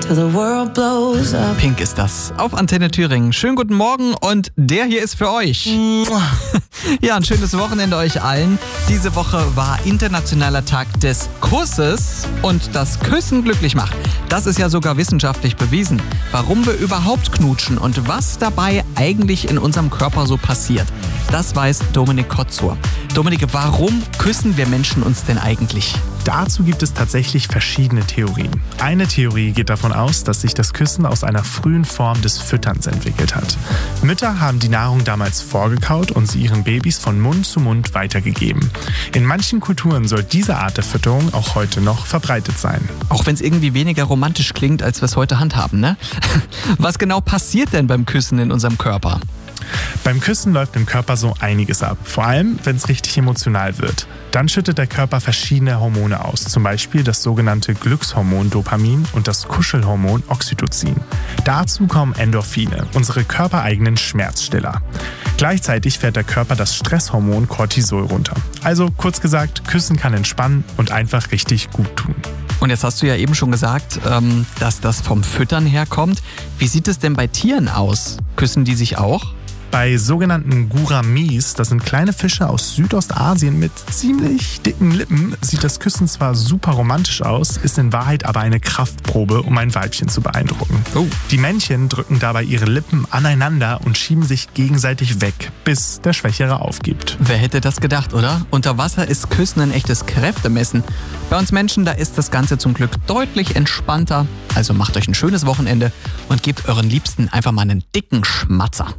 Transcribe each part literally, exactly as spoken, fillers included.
till the world blows up. Pink ist das auf Antenne Thüringen. Schönen guten Morgen und der hier ist für euch. Ja, ein schönes Wochenende euch allen. Diese Woche war internationaler Tag des Kusses und das Küssen glücklich macht. Das ist ja sogar wissenschaftlich bewiesen. Warum wir überhaupt knutschen und was dabei eigentlich in unserem Körper so passiert, das weiß Dominik Kotzur. Dominik, warum küssen wir Menschen uns denn eigentlich? Dazu gibt es tatsächlich verschiedene Theorien. Eine Theorie geht davon aus, dass sich das Küssen aus einer frühen Form des Fütterns entwickelt hat. Mütter haben die Nahrung damals vorgekaut und sie ihren Babys von Mund zu Mund weitergegeben. In manchen Kulturen soll diese Art der Fütterung auch heute noch verbreitet sein. Auch wenn es irgendwie weniger romantisch klingt, als wir es heute handhaben, ne? Was genau passiert denn beim Küssen in unserem Körper? Beim Küssen läuft im Körper so einiges ab, vor allem wenn es richtig emotional wird. Dann schüttet der Körper verschiedene Hormone aus, zum Beispiel das sogenannte Glückshormon Dopamin und das Kuschelhormon Oxytocin. Dazu kommen Endorphine, unsere körpereigenen Schmerzstiller. Gleichzeitig fährt der Körper das Stresshormon Cortisol runter. Also kurz gesagt, Küssen kann entspannen und einfach richtig gut tun. Und jetzt hast du ja eben schon gesagt, ähm, dass das vom Füttern herkommt. Wie sieht es denn bei Tieren aus? Küssen die sich auch? Bei sogenannten Gouramis, das sind kleine Fische aus Südostasien mit ziemlich dicken Lippen, sieht das Küssen zwar super romantisch aus, ist in Wahrheit aber eine Kraftprobe, um ein Weibchen zu beeindrucken. Oh. Die Männchen drücken dabei ihre Lippen aneinander und schieben sich gegenseitig weg, bis der Schwächere aufgibt. Wer hätte das gedacht, oder? Unter Wasser ist Küssen ein echtes Kräftemessen. Bei uns Menschen, da ist das Ganze zum Glück deutlich entspannter. Also macht euch ein schönes Wochenende und gebt euren Liebsten einfach mal einen dicken Schmatzer.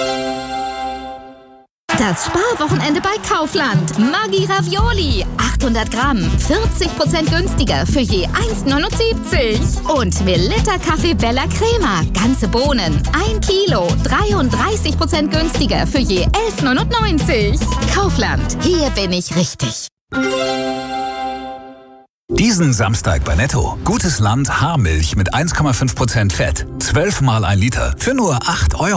Das Sparwochenende bei Kaufland. Maggi Ravioli. achthundert Gramm. vierzig Prozent günstiger für je eins neunundsiebzig. Und Melitta Kaffee Bella Crema. Ganze Bohnen. ein Kilo. dreiunddreißig Prozent günstiger für je elf neunundneunzig. Kaufland. Hier bin ich richtig. Diesen Samstag bei Netto. Gutes Land Haarmilch mit eins Komma fünf Prozent Fett. zwölf Mal ein Liter für nur acht Euro.